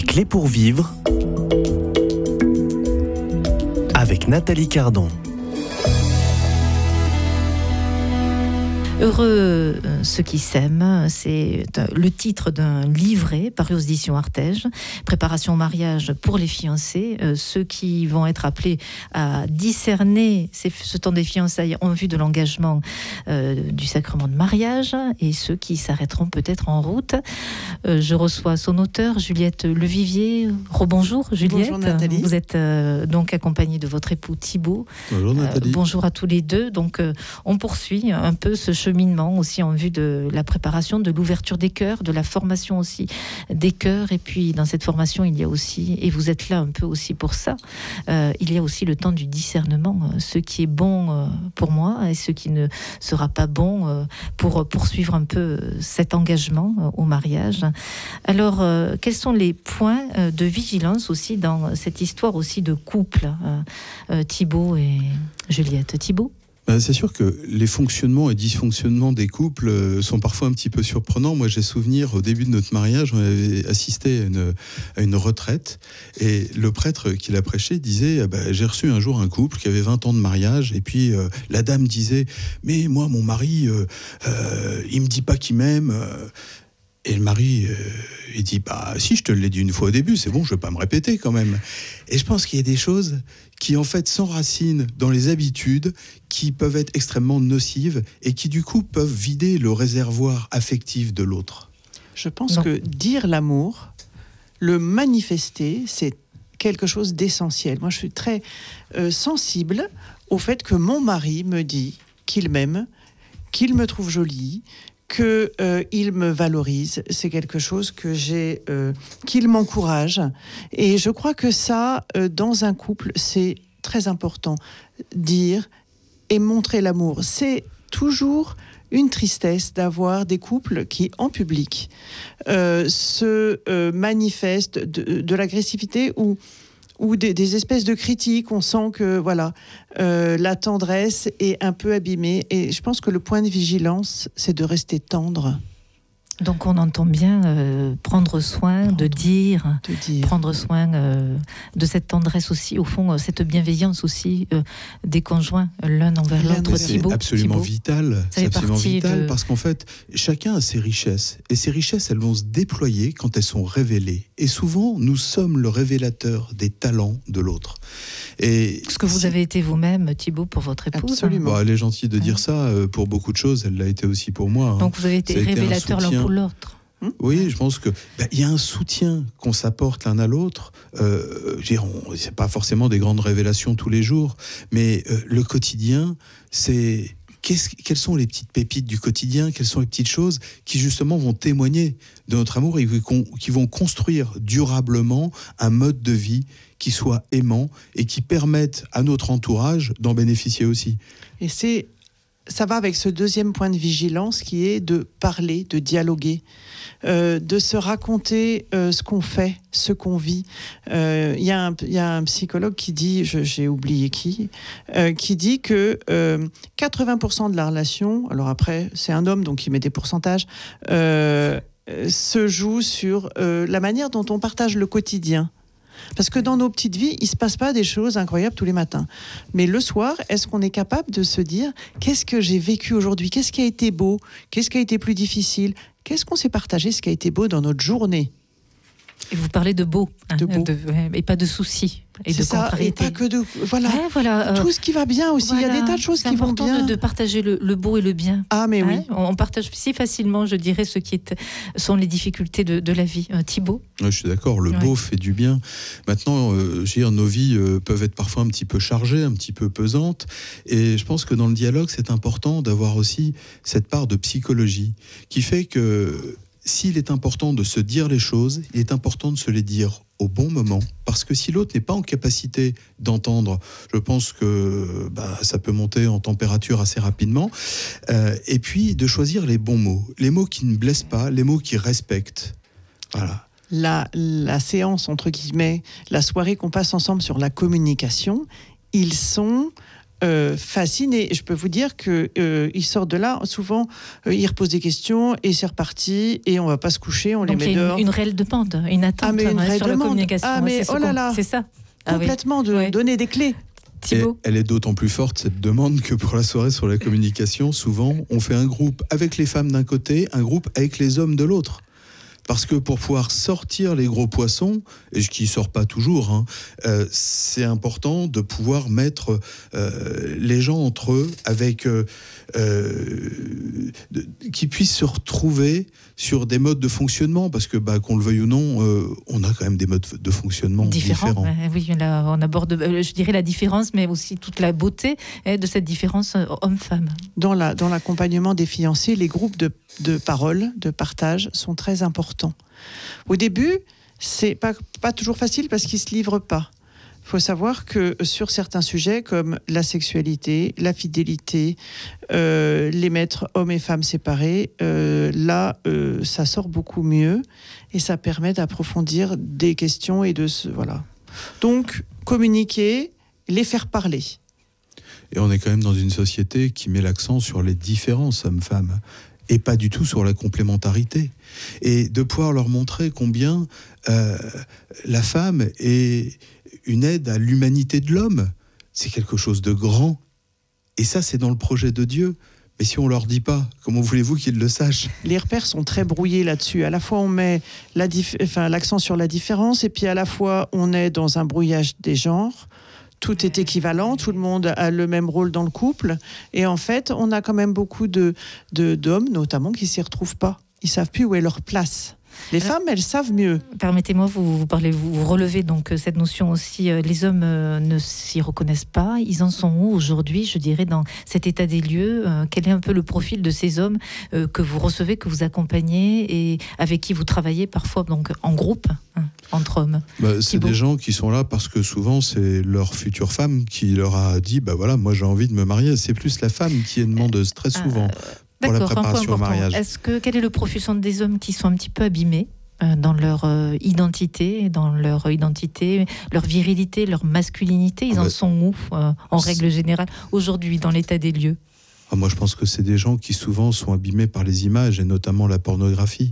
Clé pour vivre avec Nathalie Cardon. Heureux ceux qui s'aiment, c'est le titre d'un livret paru aux éditions Artege, préparation au mariage pour les fiancés, ceux qui vont être appelés à discerner ce temps des fiançailles en vue de l'engagement du sacrement de mariage, et ceux qui s'arrêteront peut-être en route. Je reçois son auteur, Juliette Levivier. Rebonjour Juliette. Bonjour Nathalie. Vous êtes donc accompagnée de votre époux Thibaut. Bonjour Nathalie. Bonjour à tous les deux. Donc on poursuit un peu ce cheminement aussi en vue de la préparation, de l'ouverture des cœurs, de la formation aussi des cœurs. Et puis dans cette formation, il y a aussi, et vous êtes là un peu aussi pour ça, il y a aussi le temps du discernement, ce qui est bon pour moi et ce qui ne sera pas bon pour poursuivre un peu cet engagement au mariage. Alors, quels sont les points de vigilance aussi dans cette histoire aussi de couple, Thibaut et Juliette? Thibaut? C'est sûr que les fonctionnements et dysfonctionnements des couples sont parfois un petit peu surprenants. Moi, j'ai souvenir, au début de notre mariage, on avait assisté à une retraite, et le prêtre qui l'a prêché disait j'ai reçu un jour un couple qui avait 20 ans de mariage, et puis la dame disait « Mais moi, mon mari, il me dit pas qu'il m'aime ». Et le mari, il dit « Si, je te l'ai dit une fois au début, c'est bon, je ne vais pas me répéter quand même ». Et je pense qu'il y a des choses qui, en fait, s'enracinent dans les habitudes, qui peuvent être extrêmement nocives et qui, du coup, peuvent vider le réservoir affectif de l'autre. Je pense que dire l'amour, le manifester, c'est quelque chose d'essentiel. Moi, je suis très sensible au fait que mon mari me dit qu'il m'aime, qu'il me trouve jolie, qu'il me valorise. C'est quelque chose que j'ai, qu'il m'encourage. Et je crois que ça, dans un couple, c'est très important. Dire et montrer l'amour. C'est toujours une tristesse d'avoir des couples qui, en public, se manifestent de l'agressivité ou des espèces de critiques. On sent que la tendresse est un peu abîmée. Et je pense que le point de vigilance, c'est de rester tendre. Donc on entend bien prendre soin de dire, prendre soin de cette tendresse aussi, au fond, cette bienveillance aussi des conjoints l'un envers l'autre. C'est absolument vital. C'est absolument vital parce qu'en fait, chacun a ses richesses. Et ces richesses, elles vont se déployer quand elles sont révélées. Et souvent, nous sommes le révélateur des talents de l'autre. Et ce que vous avez été vous-même, Thibaut, pour votre épouse. Absolument. Elle est gentille de dire ça pour beaucoup de choses. Elle l'a été aussi pour moi. Donc vous avez été révélateur l'un pour l'autre. Oui, je pense que y a un soutien qu'on s'apporte l'un à l'autre. C'est pas forcément des grandes révélations tous les jours, mais le quotidien, c'est quelles sont les petites pépites du quotidien, quelles sont les petites choses qui justement vont témoigner de notre amour et qui vont construire durablement un mode de vie qui soit aimant et qui permette à notre entourage d'en bénéficier aussi. Et ça va avec ce deuxième point de vigilance qui est de parler, de dialoguer, de se raconter ce qu'on fait, ce qu'on vit. Il y a un psychologue qui dit, j'ai oublié qui dit que 80% de la relation, alors après c'est un homme donc il met des pourcentages, se joue sur la manière dont on partage le quotidien. Parce que dans nos petites vies, il ne se passe pas des choses incroyables tous les matins. Mais le soir, est-ce qu'on est capable de se dire « Qu'est-ce que j'ai vécu aujourd'hui ? Qu'est-ce qui a été beau ? Qu'est-ce qui a été plus difficile ? Qu'est-ce qu'on s'est partagé, ce qui a été beau dans notre journée ?» Et vous parlez de beau, et pas de soucis et de contrariétés. Et pas que de tout ce qui va bien aussi. Il y a des tas de choses qui vont bien. C'est important de partager le beau et le bien. Ah mais oui. On partage si facilement, je dirais, ce qui sont les difficultés de la vie. Thibaut. Je suis d'accord. Le beau fait du bien. Maintenant, nos vies peuvent être parfois un petit peu chargées, un petit peu pesantes, et je pense que dans le dialogue, c'est important d'avoir aussi cette part de psychologie qui fait que s'il est important de se dire les choses, il est important de se les dire au bon moment, parce que si l'autre n'est pas en capacité d'entendre, je pense que ça peut monter en température assez rapidement, et puis de choisir les bons mots, les mots qui ne blessent pas, les mots qui respectent. Voilà. La séance, entre guillemets, la soirée qu'on passe ensemble sur la communication, ils sont fascinés. Je peux vous dire qu'ils sortent de là, souvent, ils reposent des questions et c'est reparti et on ne va pas se coucher, on donc les met dehors. Une réelle demande, une attente mais une vraie sur la demande. communication. Ah, mais oh là là. C'est ça. Complètement, de donner des clés. Thibaut. Elle est d'autant plus forte, cette demande, que pour la soirée sur la communication, souvent, on fait un groupe avec les femmes d'un côté, un groupe avec les hommes de l'autre. Parce que pour pouvoir sortir les gros poissons, et ce qui ne sort pas toujours, hein, c'est important de pouvoir mettre les gens entre eux avec qui puissent se retrouver sur des modes de fonctionnement, parce que qu'on le veuille ou non, on a quand même des modes de fonctionnement différents. Oui, là, on aborde, je dirais, la différence, mais aussi toute la beauté de cette différence homme-femme. Dans l'accompagnement des fiancés, les groupes de parole, de partage sont très importants. Au début, c'est pas toujours facile parce qu'ils se livrent pas. Il faut savoir que sur certains sujets comme la sexualité, la fidélité, les mettre hommes et femmes séparés, ça sort beaucoup mieux et ça permet d'approfondir des questions et voilà. Donc, communiquer, les faire parler. Et on est quand même dans une société qui met l'accent sur les différences hommes-femmes et pas du tout sur la complémentarité. Et de pouvoir leur montrer combien la femme est une aide à l'humanité de l'homme, c'est quelque chose de grand. Et ça, c'est dans le projet de Dieu. Mais si on ne leur dit pas, comment voulez-vous qu'ils le sachent ? Les repères sont très brouillés là-dessus. À la fois, on met l'accent sur la différence, et puis à la fois, on est dans un brouillage des genres. Tout est équivalent, tout le monde a le même rôle dans le couple. Et en fait, on a quand même beaucoup d'hommes, notamment, qui ne s'y retrouvent pas. Ils ne savent plus où est leur place. Les femmes, elles savent mieux. Permettez-moi, vous relevez donc cette notion aussi. Les hommes ne s'y reconnaissent pas. Ils en sont où aujourd'hui, je dirais, dans cet état des lieux ? Quel est un peu le profil de ces hommes que vous recevez, que vous accompagnez et avec qui vous travaillez parfois donc en groupe, entre hommes ? C'est des gens qui sont là parce que souvent c'est leur future femme qui leur a dit voilà, moi j'ai envie de me marier. C'est plus la femme qui est demandeuse très souvent. Pour la préparation au mariage. Quel est le profil des hommes qui sont un petit peu abîmés dans leur identité, leur virilité, leur masculinité? Ils en sont où, en règle générale, aujourd'hui, dans l'état des lieux? Moi, je pense que c'est des gens qui souvent sont abîmés par les images, et notamment la pornographie.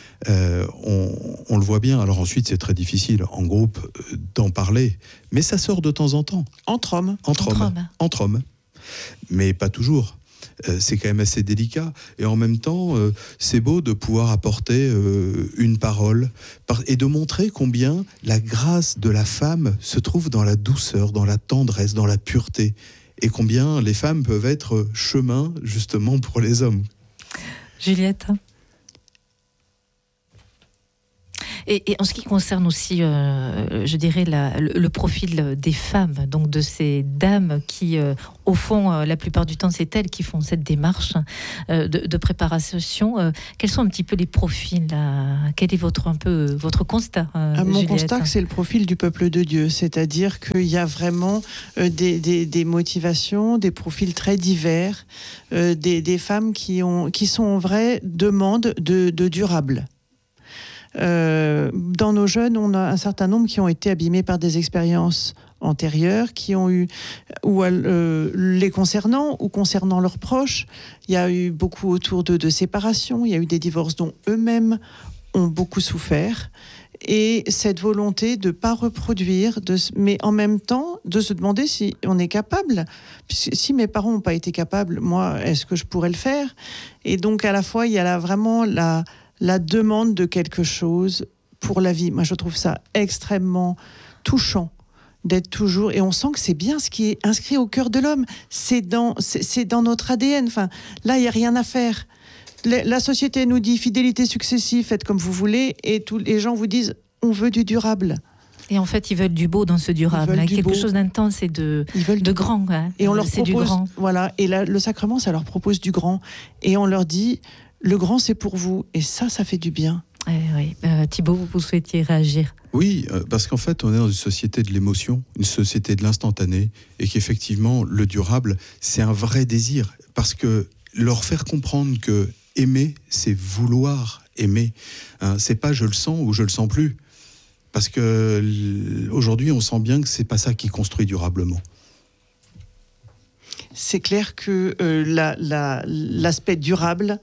On le voit bien. Alors ensuite, c'est très difficile, en groupe, d'en parler. Mais ça sort de temps en temps. Entre hommes. Entre hommes. Mais pas toujours. C'est quand même assez délicat. Et en même temps, c'est beau de pouvoir apporter une parole et de montrer combien la grâce de la femme se trouve dans la douceur, dans la tendresse, dans la pureté. Et combien les femmes peuvent être chemin, justement, pour les hommes. Juliette ? Et en ce qui concerne aussi, je dirais, le profil des femmes, donc de ces dames qui, au fond, la plupart du temps, c'est elles qui font cette démarche de préparation. Quels sont un petit peu les profils Quel est votre constat, Mon Juliette ? constat, c'est le profil du peuple de Dieu, c'est-à-dire qu'il y a vraiment des motivations, des profils très divers, des femmes qui sont en vraie demande de durable. Dans nos jeunes, on a un certain nombre qui ont été abîmés par des expériences antérieures, qui ont eu, ou les concernant, ou concernant leurs proches. Il y a eu beaucoup autour d'eux de séparations, il y a eu des divorces dont eux-mêmes ont beaucoup souffert. Et cette volonté de ne pas reproduire, mais en même temps de se demander si on est capable. Si mes parents n'ont pas été capables, moi, est-ce que je pourrais le faire ? Et donc à la fois, il y a vraiment la demande de quelque chose pour la vie. Moi, je trouve ça extrêmement touchant d'être toujours... Et on sent que c'est bien ce qui est inscrit au cœur de l'homme. C'est dans notre ADN. Enfin, là, il n'y a rien à faire. La société nous dit fidélité successive, faites comme vous voulez, et tous les gens vous disent on veut du durable. Et en fait, ils veulent du beau dans ce durable, quelque chose d'intense et de grand. Hein. Et on leur propose du grand. Voilà. Et là, le sacrement, ça leur propose du grand. Et on leur dit le grand, c'est pour vous. Et ça fait du bien. Oui. Thibaut, vous souhaitiez réagir ? Oui, parce qu'en fait, on est dans une société de l'émotion, une société de l'instantané, et qu'effectivement, le durable, c'est un vrai désir. Parce que leur faire comprendre que aimer, c'est vouloir aimer. C'est pas je le sens ou je le sens plus. Parce que aujourd'hui, on sent bien que c'est pas ça qui construit durablement. c'est clair que l'aspect durable,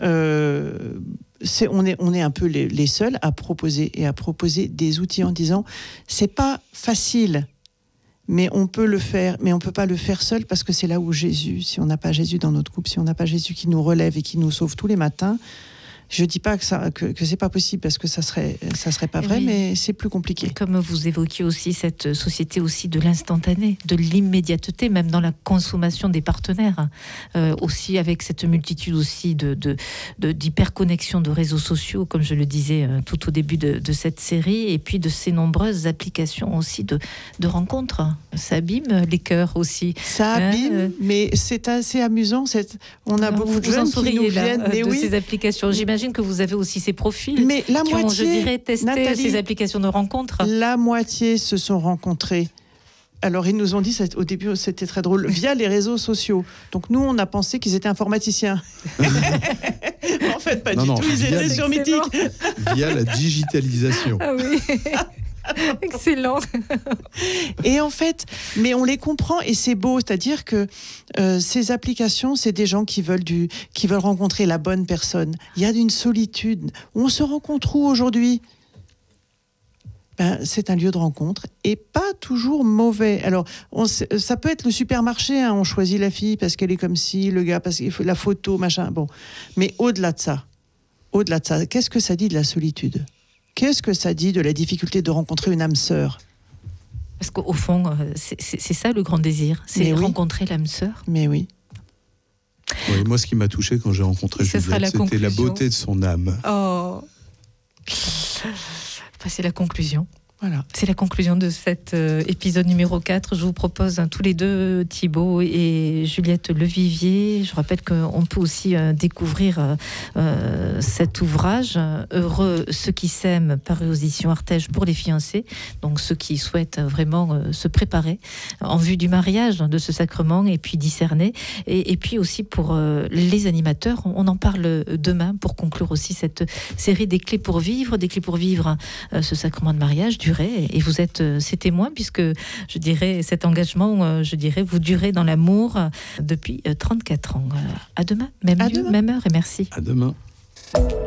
on est un peu les seuls à proposer des outils en disant c'est pas facile, mais on peut le faire, mais on peut pas le faire seul, parce que c'est là où Jésus, si on n'a pas Jésus dans notre couple, si on n'a pas Jésus qui nous relève et qui nous sauve tous les matins, je dis pas que c'est pas possible, parce que ça serait pas vrai, mais c'est plus compliqué. Comme vous évoquiez aussi cette société aussi de l'instantané, de l'immédiateté, même dans la consommation des partenaires, aussi avec cette multitude aussi d'hyperconnexion de réseaux sociaux, comme je le disais tout au début de cette série, et puis de ces nombreuses applications aussi de rencontres. Ça abîme les cœurs aussi. Ça abîme, mais c'est assez amusant. On a beaucoup de jeunes qui nous viennent de ces applications. J'imagine que vous avez aussi ces profils mais la qui moitié, ont, je dirais, testé Nathalie, ces applications de rencontres. La moitié se sont rencontrés. Alors, ils nous ont dit, au début, c'était très drôle, via les réseaux sociaux. Donc, nous, on a pensé qu'ils étaient informaticiens. En fait, pas du tout, ils étaient sur Mythique. Via la digitalisation. Ah oui. Excellent. Et en fait, mais on les comprend et c'est beau, c'est-à-dire que ces applications, c'est des gens qui veulent rencontrer la bonne personne. Il y a une solitude. On se rencontre où aujourd'hui ? C'est un lieu de rencontre et pas toujours mauvais. Alors, ça peut être le supermarché, hein, on choisit la fille parce qu'elle est comme ci, le gars parce qu'il faut la photo, machin. Bon, mais au-delà de ça, qu'est-ce que ça dit de la solitude ? Qu'est-ce que ça dit de la difficulté de rencontrer une âme sœur ? Parce qu'au fond, c'est ça le grand désir, c'est rencontrer l'âme sœur. Mais oui. Oui, moi, ce qui m'a touché quand j'ai rencontré Juliette, c'était la beauté de son âme. Oh. C'est la conclusion. Voilà. C'est la conclusion de cet épisode numéro 4. Je vous propose tous les deux, Thibaut et Juliette Levivier. Je rappelle qu'on peut aussi découvrir cet ouvrage, Heureux ceux qui s'aiment, paru aux éditions Artege pour les fiancés. Donc ceux qui souhaitent vraiment se préparer en vue du mariage, de ce sacrement, et puis discerner. Et puis aussi pour les animateurs, on en parle demain pour conclure aussi cette série des clés pour vivre ce sacrement de mariage. Et vous êtes ces témoins, puisque je dirais cet engagement, vous durez dans l'amour depuis 34 ans. À demain, même lieu, même heure, et merci. À demain.